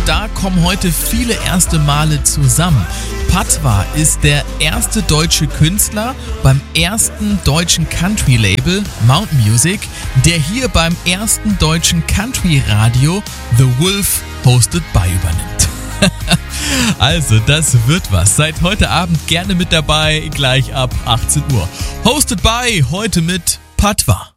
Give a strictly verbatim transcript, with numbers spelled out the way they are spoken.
und da kommen heute viele erste Male zusammen. Patwa ist der erste deutsche Künstler beim ersten deutschen Country-Label Mountain Music, der hier beim ersten deutschen Country-Radio The Wolf Hosted by übernimmt. Also, das wird was. Seid heute Abend gerne mit dabei, gleich ab achtzehn Uhr. Hosted by, heute mit Patwa.